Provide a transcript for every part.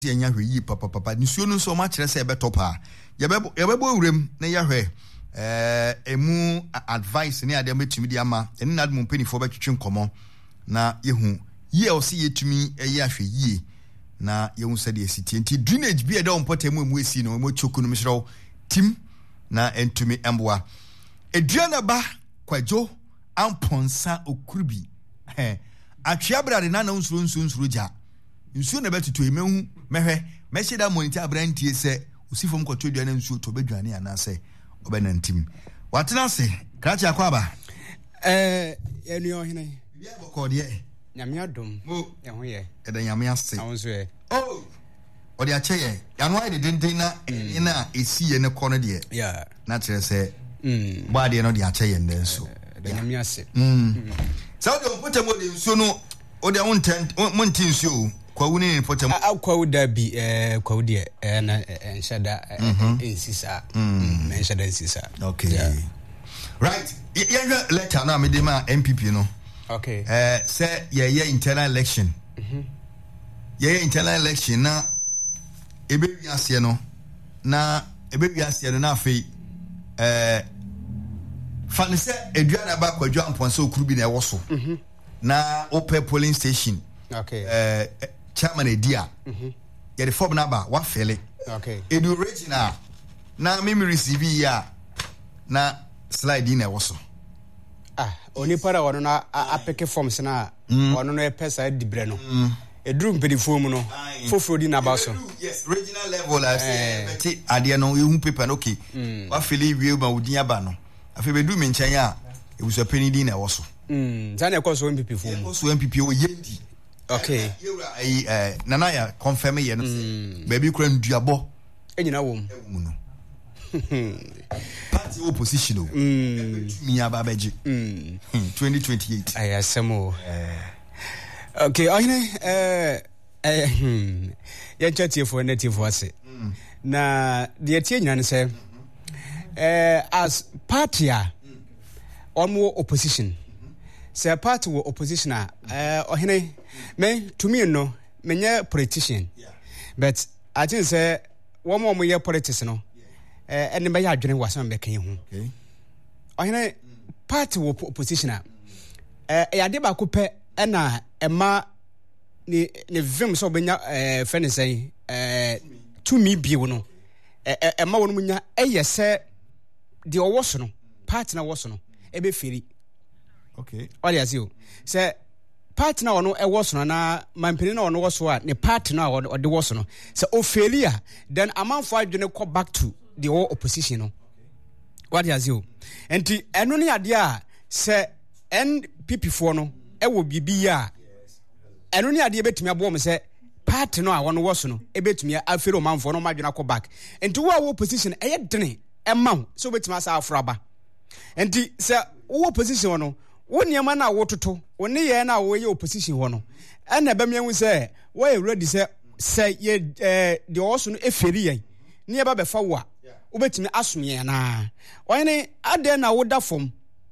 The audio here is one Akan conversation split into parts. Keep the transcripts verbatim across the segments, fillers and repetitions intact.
enya hwe yi papa papa nsuo no so ma kire se ebe top a ye bebo ye bebo urem na ye hwe eh emu advice ne ade metumi di ama eni na adum penifo be twetwe nkomo na ye hu ye o se yetumi eye ahwe yie na ye hu se de esiti enti drainage bi e da ompote mu emu esi no emu choku no mhiro tim na entumi emboa eduana ba kwajo amponsa okurubi eh atwea brade na na nsuro nsuro nsuro ja nsuo na betutu emehu mehwe mehye da monitor abrantie se usifom kwato aduane nsuo to bedwane ana se obenantim watena se krachi akwaba eh enu ohene bia bokode nyame adom eho ye eda nyame ase awonso ye oh odi ache ye yanu ai de denden na ina esi ye ne kono de yeah na kire se mm baade no de ache ye ndenso eda nyame ase mm so de mpotem de nsuo no odi wontent montinsuo kwawuni ni potem akwawu da bi eh kwawu de eh na enshada ensisa mm enshada ensisa okay right yenga letter na me de ma M P P no okay eh say ye ye internal election mhm ye ye internal election na ebe wiase no na ebe wiase no na afei eh fa se eduana ba kwadwo amponso okurubi na ewo so mhm na open polling station okay eh chairman edia mhm ye the form number wa fele okay edu original na me receive ya na slide in ewo so ah oni para wono na apeke forms na wono no e pesa dibre no edru mpedi form no foforo di na ba so yes regional level I say beti ade no ehu paper no okay wa fele wie ma wudin aba no afi bedu me nchen ya ebuso pani di na ewo so mm zane e koso M P P form koso M P P o yendi okay yewra ai eh nana ya confirm ye no baby kura nduabo enyina wom no party opposition o mi ababeji mm twenty twenty-eight ayasemo eh okay ohine eh eh ya chatie for native ase na de tie nyina ne se eh as party a onwo opposition say party wo opposition a eh ohine me to me no menye politician but I think say one more year politics no eh ene be ya adwene wasan be kan hu okay ohine party wo opposition a eh ya de ba ko pe na ema ni ne vim so benya eh fene say eh to me biwo no eh ema wonu munya eyese de owoso no party na woso no e be feri okay all ya see o say party na wono e woso no na mampeni na wono woso a ne party na wo de woso no say o feri a then amanfo adwene ko back to the whole opposition no what ya see o enti eno ne ade a say N P P fo no e wo bibi ya eno ne ade betumi abo mo say party no a wono woso no e betumi aferi o manfo no madwena ko back enti wo a wo opposition e ye dene e ma so betumi asa afraba enti say wo opposition no wo niam na wo toto wo ne ye na wo ye opposition ho no na ba mian say wo e ready say say ye eh de oso no eferi yen ne ye ba be fa wo a wo betimi asomye na wo ne ade na wo da fom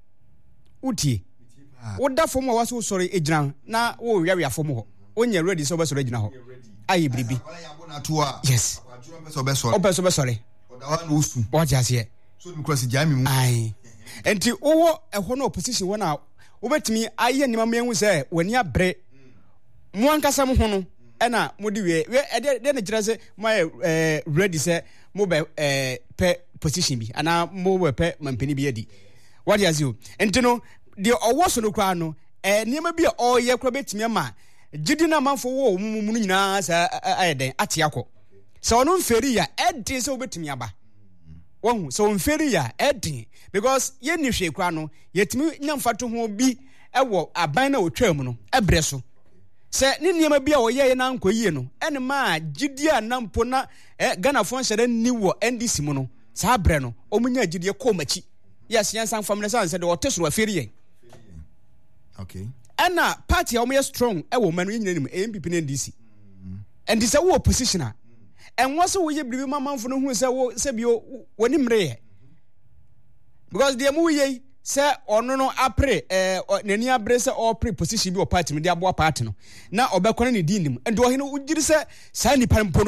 utie wo da fom wa so sorry ejina na wo wiawi afom ho onye ready so be sorry ejina ho ayi bribi yes obeso be sorry odawan usu wo jase so dem cross jami mu ai enti wo ehwo no opposition wona wobetimi aye nima menhu se wani abre mo ankasa mo ho no ena modi we de de ne kire se mo eh ready se mo be eh pe position bi ana mo we pe mampeni bi adi what you see enti no de owo so no kra no eh nima bi o ye kra betimi ma gidi na manfo wo mumu nyina sa ayeden ate akọ se ono mferi ya edi se obetimi aba won so mferi ya edin because ye ni hwe kwa no yetimi nyamfato ho bi ewo aban na otwam no ebre so se ni niam bi a wo ye na nkoyie no ene ma gidia na mpo na eh Ghana fon hyere ni wo N D C mu no sa bre no omunya gidie ko machi yes yan san fam na san se de otesoro aferi ye okay ana party a omo strong ewo manu nyina nim M P P na N D C and this a wo opposition a and what so we believe my man for no who say wo say bio woni mre because the mu ye sɛ ɔno no apre eh n'ani abre sɛ ɔpre position bi wɔ party mu de aboa party no na ɔbɛkɔ ne di nim and ɔhene ugiri sɛ saa nipa mpo